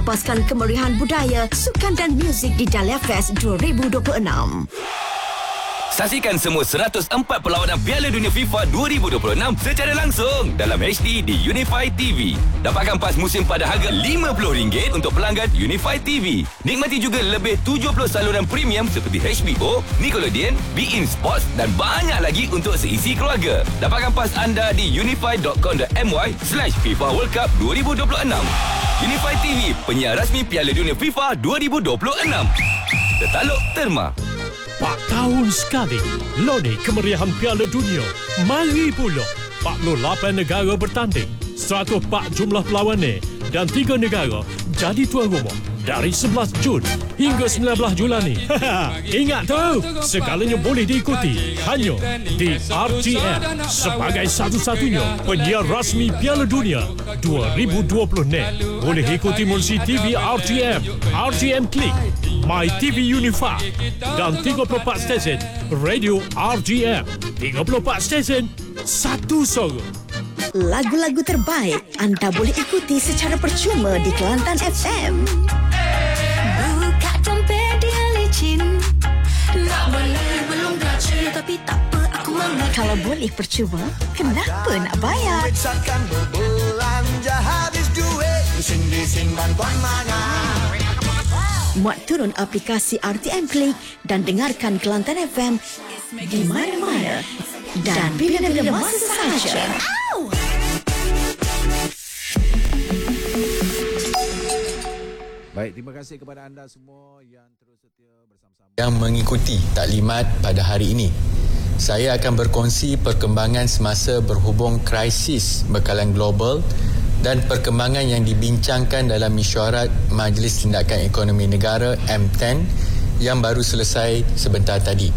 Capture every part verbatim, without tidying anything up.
Paskan kemeriahan budaya, sukan dan muzik di Dahlia Fest dua ribu dua puluh enam. Saksikan semua seratus empat perlawanan Piala Dunia FIFA dua ribu dua puluh enam secara langsung dalam H D di Unify T V. Dapatkan pas musim pada harga lima puluh ringgit untuk pelanggan Unify T V. Nikmati juga lebih tujuh puluh saluran premium seperti H B O, Nickelodeon, beIN Sports dan banyak lagi untuk seisi keluarga. Dapatkan pas anda di unify dot com dot my slash FIFA World Cup dua ribu dua puluh enam. Unify T V, penyiar rasmi Piala Dunia FIFA dua ribu dua puluh enam. Tertaluk Terma. Empat tahun sekali Loni kemeriahan Piala Dunia. Mari pula empat puluh lapan negara bertanding, seratus empat jumlah perlawanan dan tiga negara jadi tuan rumah dari sebelas Jun hingga sembilan belas Julai. Ingat tu, segalanya boleh diikuti hanya di R T M sebagai satu-satunya penyiar rasmi Piala Dunia dua ribu dua puluh enam. Boleh ikuti melalui T V R T M, R T M Click, My T V Unify dan tiga puluh empat stesen Radio R T M. tiga puluh empat stesen, satu suara. Lagu-lagu terbaik anda boleh ikuti secara percuma di Kelantan F M. Buka dompet dia licin, nak beli belum gaji tapi tak apa aku mengerti. Kalau boleh percuma, kenapa nak bayar? Periksakan berbelanja habis duit, bising-bising bantuan mana? Muat turun aplikasi R T M Click dan dengarkan Kelantan F M di mana-mana dan bila-bila masa sahaja. Baik, terima kasih kepada anda semua yang terus setia bersama-sama yang mengikuti taklimat pada hari ini. Saya akan berkongsi perkembangan semasa berhubung krisis bekalan global dan perkembangan yang dibincangkan dalam mesyuarat Majlis Tindakan Ekonomi Negara M sepuluh yang baru selesai sebentar tadi.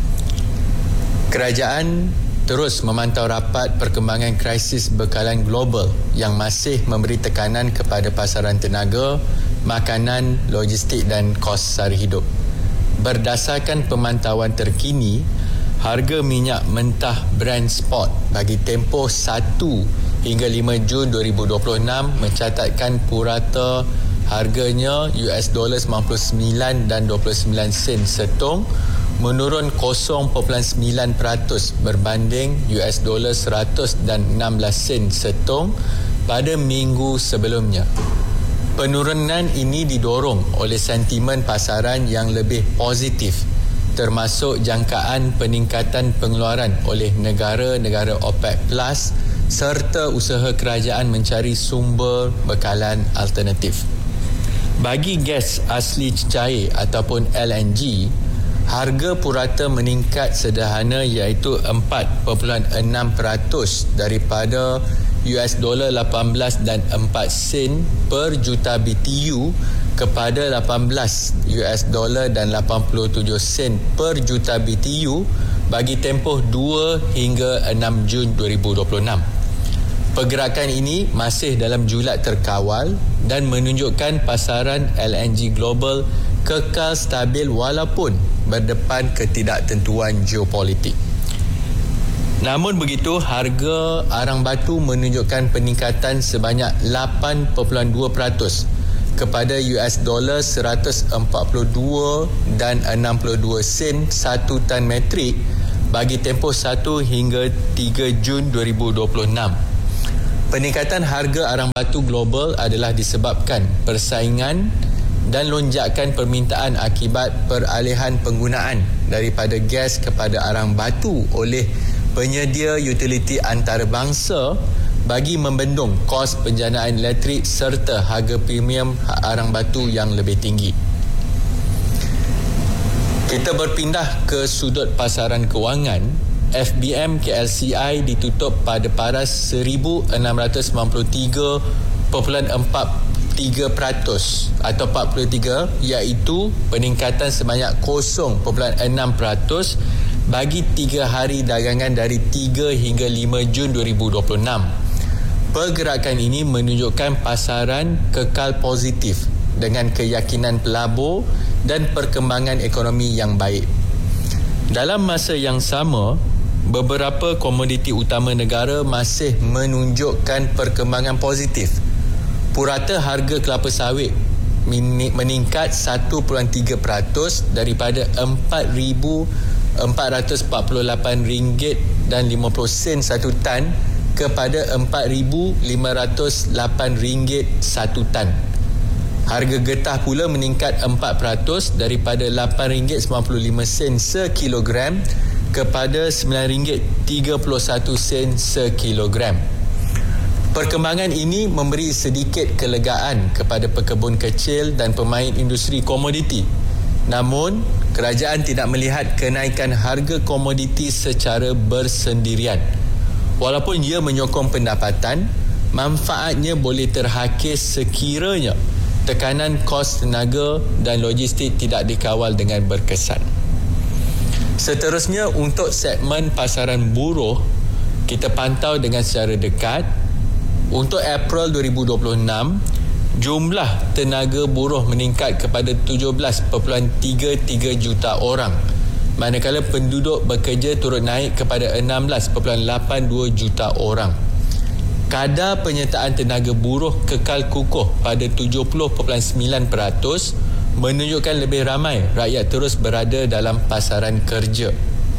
Kerajaan terus memantau rapat perkembangan krisis bekalan global yang masih memberi tekanan kepada pasaran tenaga, makanan, logistik dan kos sara hidup. Berdasarkan pemantauan terkini, harga minyak mentah Brent spot bagi tempoh satu hingga lima Jun dua ribu dua puluh enam mencatatkan purata harganya U S dollar sembilan puluh sembilan dan dua puluh sembilan sen setong, menurun kosong perpuluhan sembilan peratus berbanding U S dollar seratus dan enam belas sen setong pada minggu sebelumnya. Penurunan ini didorong oleh sentimen pasaran yang lebih positif, termasuk jangkaan peningkatan pengeluaran oleh negara-negara OPEC Plus serta usaha kerajaan mencari sumber bekalan alternatif. Bagi gas asli cecair ataupun L N G, harga purata meningkat sederhana iaitu empat perpuluhan enam peratus daripada U S dollar lapan belas dan empat sen per juta B T U kepada lapan belas U S dollar dan lapan puluh tujuh sen per juta B T U bagi tempoh dua hingga enam Jun dua ribu dua puluh enam. Pergerakan ini masih dalam julat terkawal dan menunjukkan pasaran L N G global kekal stabil walaupun berdepan ketidaktentuan geopolitik. Namun begitu, harga arang batu menunjukkan peningkatan sebanyak lapan perpuluhan dua peratus kepada U S dollar seratus empat puluh dua dan enam puluh dua sen satu tan metrik bagi tempoh satu hingga tiga Jun dua ribu dua puluh enam. Peningkatan harga arang batu global adalah disebabkan persaingan dan lonjakan permintaan akibat peralihan penggunaan daripada gas kepada arang batu oleh penyedia utiliti antarabangsa bagi membendung kos penjanaan elektrik serta harga premium arang batu yang lebih tinggi. Kita berpindah ke sudut pasaran kewangan. F B M K L C I ditutup pada paras seribu enam ratus sembilan puluh tiga perpuluhan empat tiga peratus atau empat puluh tiga, iaitu peningkatan sebanyak kosong perpuluhan enam peratus bagi tiga hari dagangan dari tiga hingga lima Jun dua ribu dua puluh enam. Pergerakan ini menunjukkan pasaran kekal positif dengan keyakinan pelabur dan perkembangan ekonomi yang baik. Dalam masa yang sama, beberapa komoditi utama negara masih menunjukkan perkembangan positif. Purata harga kelapa sawit meningkat satu perpuluhan tiga peratus daripada empat ribu empat ratus empat puluh lapan ringgit dan lima puluh sen satu tan kepada empat ribu lima ratus lapan ringgit satu tan. Harga getah pula meningkat empat peratus daripada lapan ringgit sembilan puluh lima sen sekilogram kepada sembilan ringgit tiga puluh satu sen sekilogram. Perkembangan ini memberi sedikit kelegaan kepada pekebun kecil dan pemain industri komoditi. Namun, kerajaan tidak melihat kenaikan harga komoditi secara bersendirian. Walaupun ia menyokong pendapatan, manfaatnya boleh terhakis sekiranya tekanan kos tenaga dan logistik tidak dikawal dengan berkesan. Seterusnya, untuk segmen pasaran buruh, kita pantau dengan secara dekat. Untuk April dua ribu dua puluh enam, jumlah tenaga buruh meningkat kepada tujuh belas perpuluhan tiga tiga juta orang, manakala penduduk bekerja turut naik kepada enam belas perpuluhan lapan dua juta orang. Kadar penyertaan tenaga buruh kekal kukuh pada tujuh puluh perpuluhan sembilan peratus, menunjukkan lebih ramai rakyat terus berada dalam pasaran kerja.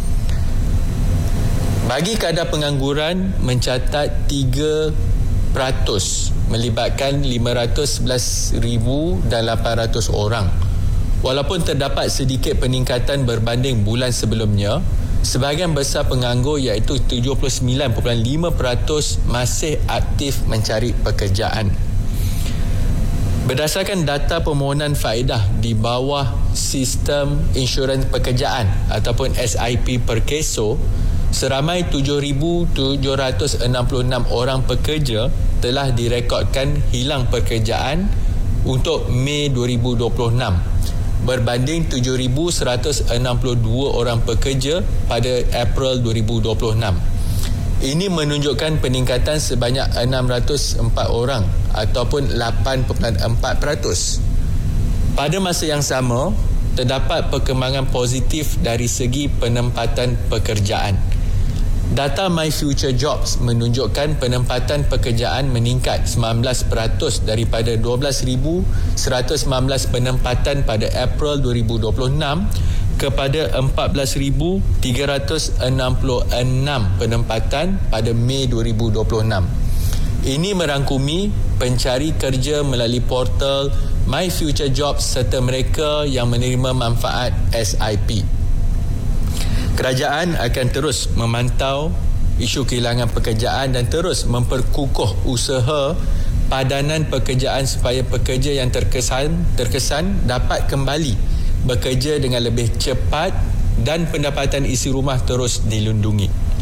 Bagi kadar pengangguran mencatat tiga peratus, melibatkan lima ratus sebelas ribu dan lapan ratus orang. Walaupun terdapat sedikit peningkatan berbanding bulan sebelumnya, sebahagian besar penganggur iaitu tujuh puluh sembilan perpuluhan lima peratus masih aktif mencari pekerjaan. Berdasarkan data permohonan faedah di bawah sistem insurans pekerjaan ataupun S I P Perkeso, seramai tujuh ribu tujuh ratus enam puluh enam orang pekerja telah direkodkan hilang pekerjaan untuk Mei dua ribu dua puluh enam, berbanding tujuh ribu seratus enam puluh dua orang pekerja pada April dua ribu dua puluh enam. Ini menunjukkan peningkatan sebanyak enam ratus empat orang ataupun lapan perpuluhan empat peratus. Pada masa yang sama, terdapat perkembangan positif dari segi penempatan pekerjaan. Data My Future Jobs menunjukkan penempatan pekerjaan meningkat sembilan belas peratus daripada dua belas ribu seratus sembilan belas penempatan pada April dua ribu dua puluh enam kepada empat belas ribu tiga ratus enam puluh enam penempatan pada Mei dua ribu dua puluh enam. Ini merangkumi pencari kerja melalui portal My Future Jobs serta mereka yang menerima manfaat S I P. Kerajaan akan terus memantau isu kehilangan pekerjaan dan terus memperkukuh usaha padanan pekerjaan supaya pekerja yang terkesan terkesan dapat kembali bekerja dengan lebih cepat dan pendapatan isi rumah terus dilindungi.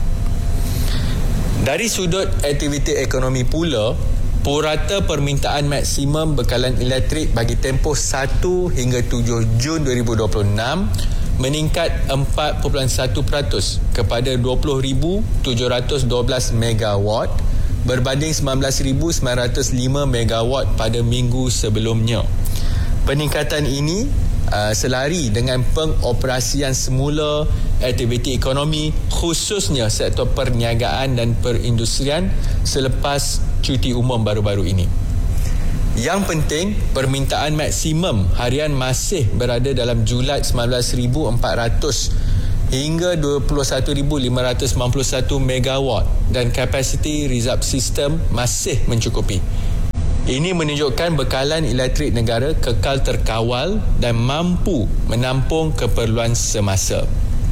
Dari sudut aktiviti ekonomi pula, purata permintaan maksimum bekalan elektrik bagi tempoh satu hingga tujuh Jun dua ribu dua puluh enam meningkat empat perpuluhan satu peratus kepada dua puluh ribu tujuh ratus dua belas megawatt berbanding sembilan belas ribu sembilan ratus lima megawatt pada minggu sebelumnya. Peningkatan ini uh, selari dengan pengoperasian semula aktiviti ekonomi, khususnya sektor perniagaan dan perindustrian selepas cuti umum baru-baru ini. Yang penting, permintaan maksimum harian masih berada dalam julat sembilan belas ribu empat ratus hingga dua puluh satu ribu lima ratus sembilan puluh satu megawatt dan kapasiti reserve sistem masih mencukupi. Ini menunjukkan bekalan elektrik negara kekal terkawal dan mampu menampung keperluan semasa.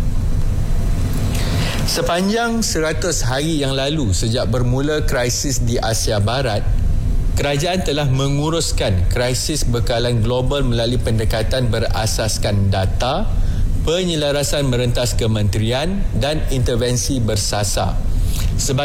Sepanjang seratus hari yang lalu sejak bermula krisis di Asia Barat, kerajaan telah menguruskan krisis bekalan global melalui pendekatan berasaskan data, penyelarasan merentas kementerian dan intervensi bersasar. Sebagai